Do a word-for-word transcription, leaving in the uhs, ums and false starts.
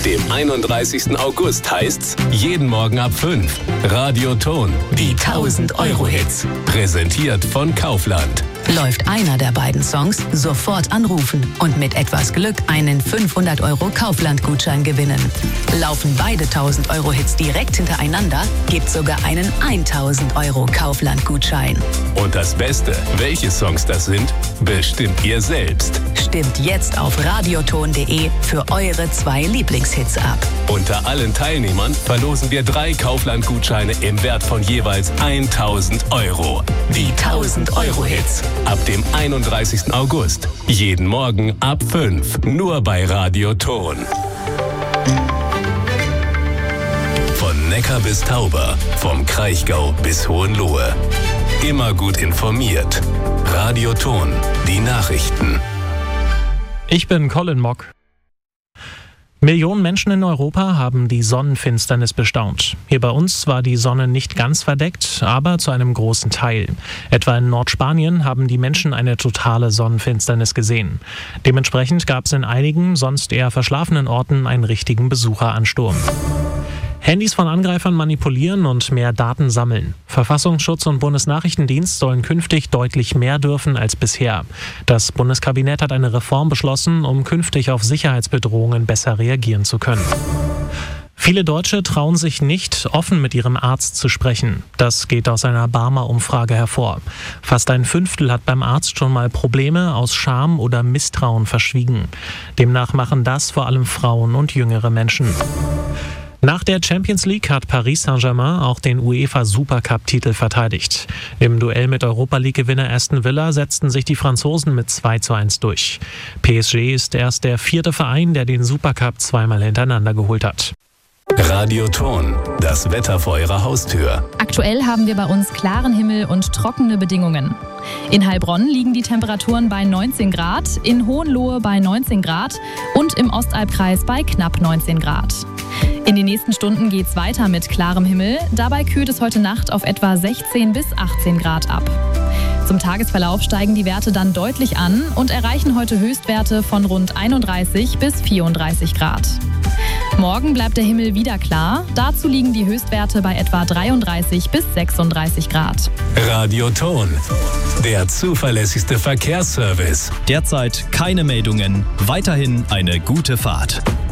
dem einunddreißigsten August heißt's jeden Morgen ab fünf. Radioton, die tausend Euro Hits. Präsentiert von Kaufland. Läuft einer der beiden Songs, sofort anrufen und mit etwas Glück einen fünfhundert Euro Kaufland-Gutschein gewinnen. Laufen beide tausend Euro Hits direkt hintereinander, gibt's sogar einen tausend Euro Kaufland-Gutschein. Und das Beste, welche Songs das sind, bestimmt ihr selbst. Stimmt jetzt auf radioton punkt de für eure zwei Lieblingshits ab. Unter allen Teilnehmern verlosen wir drei Kaufland-Gutscheine im Wert von jeweils tausend Euro. Die tausend Euro Hits. Ab dem einunddreißigsten August. Jeden Morgen ab fünf. Nur bei Radioton. Von Neckar bis Tauber. Vom Kraichgau bis Hohenlohe. Immer gut informiert. Radioton. Die Nachrichten. Ich bin Colin Mock. Millionen Menschen in Europa haben die Sonnenfinsternis bestaunt. Hier bei uns war die Sonne nicht ganz verdeckt, aber zu einem großen Teil. Etwa in Nordspanien haben die Menschen eine totale Sonnenfinsternis gesehen. Dementsprechend gab es in einigen, sonst eher verschlafenen Orten einen richtigen Besucheransturm. Handys von Angreifern manipulieren und mehr Daten sammeln. Verfassungsschutz und Bundesnachrichtendienst sollen künftig deutlich mehr dürfen als bisher. Das Bundeskabinett hat eine Reform beschlossen, um künftig auf Sicherheitsbedrohungen besser reagieren zu können. Viele Deutsche trauen sich nicht, offen mit ihrem Arzt zu sprechen. Das geht aus einer Barmer-Umfrage hervor. Fast ein Fünftel hat beim Arzt schon mal Probleme aus Scham oder Misstrauen verschwiegen. Demnach machen das vor allem Frauen und jüngere Menschen. Nach der Champions League hat Paris Saint-Germain auch den UEFA-Supercup-Titel verteidigt. Im Duell mit Europa-League-Gewinner Aston Villa setzten sich die Franzosen mit zwei zu eins durch. P S G ist erst der vierte Verein, der den Supercup zweimal hintereinander geholt hat. Radioton, das Wetter vor Ihrer Haustür. Aktuell haben wir bei uns klaren Himmel und trockene Bedingungen. In Heilbronn liegen die Temperaturen bei neunzehn Grad, in Hohenlohe bei neunzehn Grad und im Ostalbkreis bei knapp neunzehn Grad. In den nächsten Stunden geht's weiter mit klarem Himmel. Dabei kühlt es heute Nacht auf etwa sechzehn bis achtzehn Grad ab. Zum Tagesverlauf steigen die Werte dann deutlich an und erreichen heute Höchstwerte von rund einunddreißig bis vierunddreißig Grad. Morgen bleibt der Himmel wieder klar. Dazu liegen die Höchstwerte bei etwa dreiunddreißig bis sechsunddreißig Grad. Radioton, der zuverlässigste Verkehrsservice. Derzeit keine Meldungen. Weiterhin eine gute Fahrt.